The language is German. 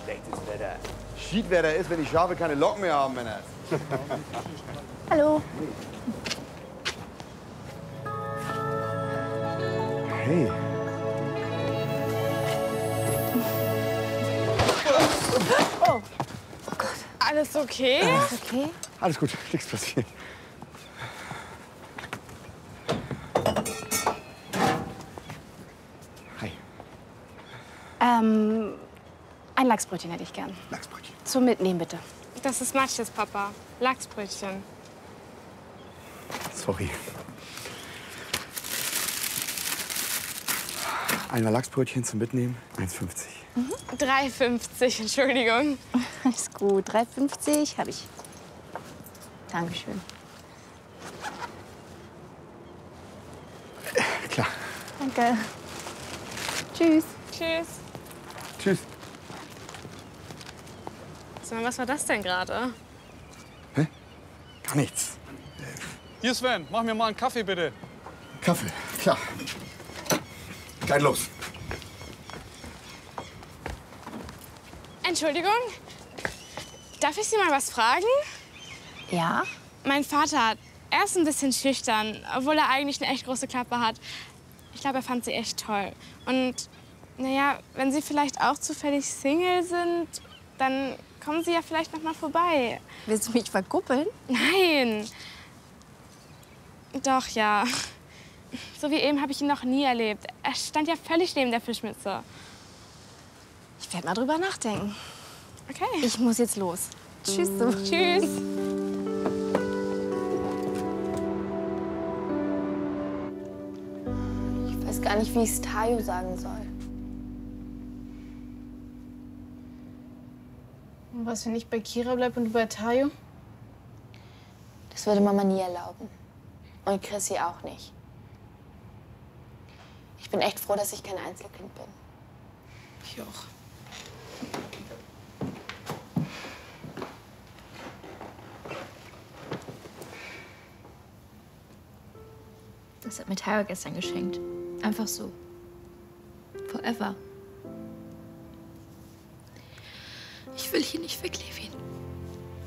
Schlechtes Wetter. Schiedwetter ist, wenn die Schafe keine Locken mehr haben, Männer. Hallo. Hey. Oh. Oh Gott. Alles okay? Alles okay? Alles gut, nichts passiert. Hi. Ein Lachsbrötchen hätte ich gern. Lachsbrötchen. Zum Mitnehmen, bitte. Das ist Matsches, Papa. Lachsbrötchen. Sorry. Einmal Lachsbrötchen zum Mitnehmen, 1,50. 3,50, Entschuldigung. Ist gut. 3,50 habe ich. Dankeschön. Klar. Danke. Tschüss. Tschüss. Tschüss. Sag mal, was war das denn gerade? Hä? Gar nichts. Hier, Sven, mach mir mal einen Kaffee, bitte. Kaffee, klar. Gleich los. Entschuldigung? Darf ich Sie mal was fragen? Ja? Mein Vater, er ist ein bisschen schüchtern, obwohl er eigentlich eine echt große Klappe hat. Ich glaube, er fand Sie echt toll. Und naja, wenn Sie vielleicht auch zufällig Single sind, dann kommen Sie ja vielleicht noch mal vorbei. Willst du mich verkuppeln? Nein. Doch, ja. So wie eben habe ich ihn noch nie erlebt. Er stand ja völlig neben der Fischmütze. Ich werde mal drüber nachdenken. Okay. Ich muss jetzt los. Tschüss. So. Tschüss. Ich weiß gar nicht, wie ich es Tayo sagen soll. Und was, wenn ich bei Kira bleibe und du bei Tayo? Das würde Mama nie erlauben. Und Chrissy auch nicht. Ich bin echt froh, dass ich kein Einzelkind bin. Ich auch. Das hat mir Tyra gestern geschenkt. Einfach so. Forever. Ich will hier nicht weg, Levin.